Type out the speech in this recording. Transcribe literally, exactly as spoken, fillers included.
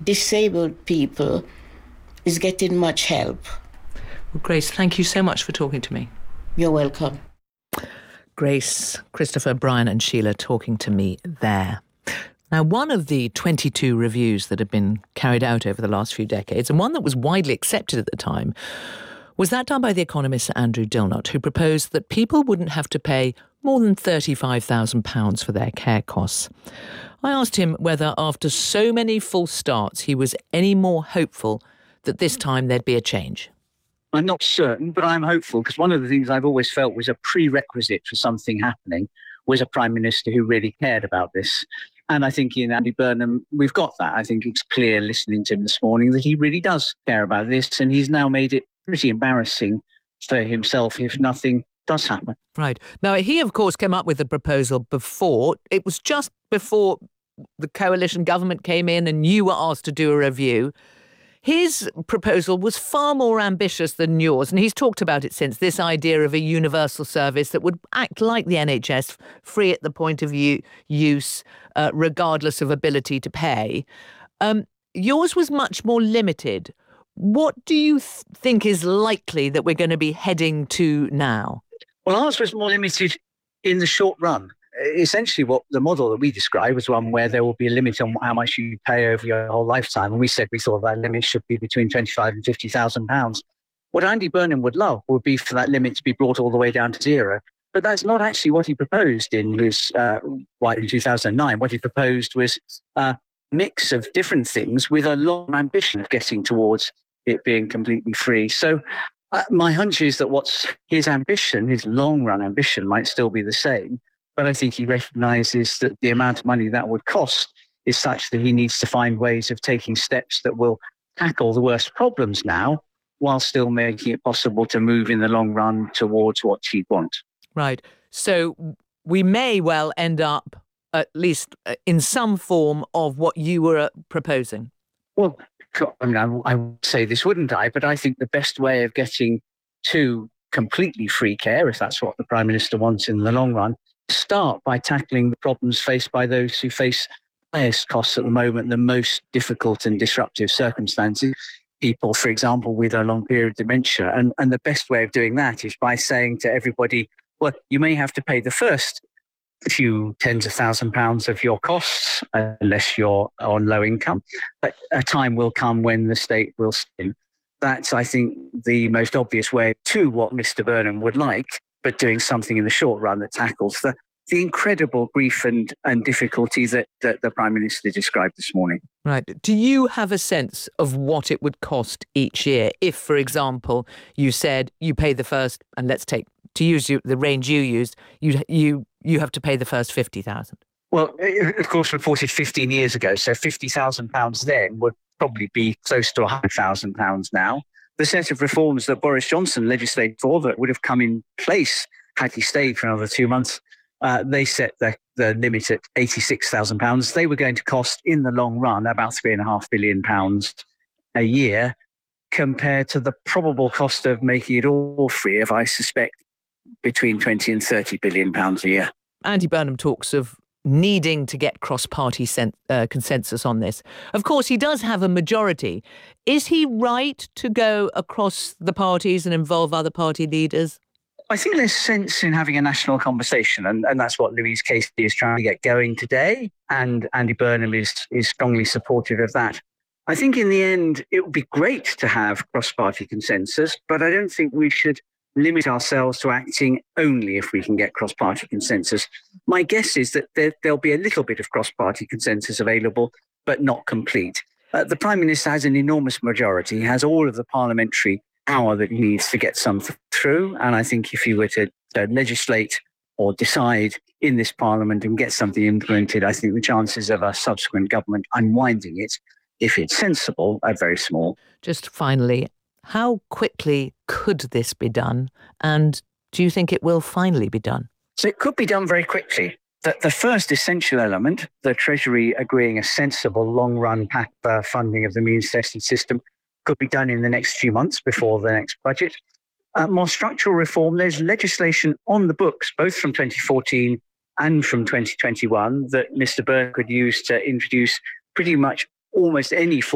disabled people is getting much help. Well, Grace, thank you so much for talking to me. You're welcome. Grace, Christopher, Brian and Sheila talking to me there. Now, one of the twenty-two reviews that have been carried out over the last few decades, and one that was widely accepted at the time, was that done by the economist Andrew Dilnot, who proposed that people wouldn't have to pay more than thirty-five thousand pounds for their care costs. I asked him whether, after so many false starts, he was any more hopeful that this time there'd be a change. I'm not certain, but I'm hopeful, because one of the things I've always felt was a prerequisite for something happening was a Prime Minister who really cared about this. And I think in Andy Burnham, we've got that. I think it's clear listening to him this morning that he really does care about this, and he's now made it pretty embarrassing for himself if nothing does happen. Right. Now, he, of course, came up with the proposal before. It was just before the coalition government came in and you were asked to do a review. His proposal was far more ambitious than yours, and he's talked about it since, this idea of a universal service that would act like the N H S, free at the point of u- use, uh, regardless of ability to pay. Um, yours was much more limited. What do you th- think is likely that we're going to be heading to now? Well, ours was more limited in the short run. Essentially, what the model that we described was one where there will be a limit on how much you pay over your whole lifetime. And we said we thought that limit should be between twenty-five and fifty thousand pounds. What Andy Burnham would love would be for that limit to be brought all the way down to zero. But that's not actually what he proposed in his, uh, right, in two thousand nine. What he proposed was a mix of different things with a long ambition of getting towards it being completely free. So uh, my hunch is that what's his ambition, his long-run ambition, might still be the same. But I think he recognises that the amount of money that would cost is such that he needs to find ways of taking steps that will tackle the worst problems now, while still making it possible to move in the long run towards what he'd want. Right. So we may well end up, at least in some form, of what you were proposing. Well, I mean, I, I would say this, wouldn't I? But I think the best way of getting to completely free care, if that's what the Prime Minister wants in the long run, start by tackling the problems faced by those who face highest costs at the moment, the most difficult and disruptive circumstances. People, for example, with a long period dementia. And, and the best way of doing that is by saying to everybody, well, you may have to pay the first few tens of thousand pounds of your costs, uh, unless you're on low income. But a time will come when the state will step in. That's, I think, the most obvious way to what Mister Burnham would like, but doing something in the short run that tackles the, the incredible grief and, and difficulty that, that the Prime Minister described this morning. Right. Do you have a sense of what it would cost each year if, for example, you said you pay the first, and let's take, to use you, the range you used, you you you have to pay the first fifty thousand? Well, of course, reported fifteen years ago, so fifty thousand pounds then would probably be close to one hundred thousand pounds now. The set of reforms that Boris Johnson legislated for that would have come in place had he stayed for another two months, uh, they set the, the limit at eighty-six thousand pounds. They were going to cost, in the long run, about three and a half billion pounds a year, compared to the probable cost of making it all free of, I suspect, between twenty and thirty billion pounds a year. Andy Burnham talks of needing to get cross-party sen- uh, consensus on this. Of course, he does have a majority. Is he right to go across the parties and involve other party leaders? I think there's sense in having a national conversation, and, and that's what Louise Casey is trying to get going today, and Andy Burnham is, is strongly supportive of that. I think in the end, it would be great to have cross-party consensus, but I don't think we should limit ourselves to acting only if we can get cross-party consensus. My guess is that there, there'll be a little bit of cross-party consensus available, but not complete. Uh, the Prime Minister has an enormous majority. He has all of the parliamentary power that he needs to get something through. And I think if he were to uh, legislate or decide in this Parliament and get something implemented, I think the chances of a subsequent government unwinding it, if it's sensible, are very small. Just finally, how quickly could this be done? And do you think it will finally be done? So it could be done very quickly. The, the first essential element, the Treasury agreeing a sensible long-run pack uh, funding of the means tested system, could be done in the next few months before the next budget. Uh, more structural reform, there's legislation on the books, both from twenty fourteen and from twenty twenty-one, that Mister Byrne could use to introduce pretty much almost any form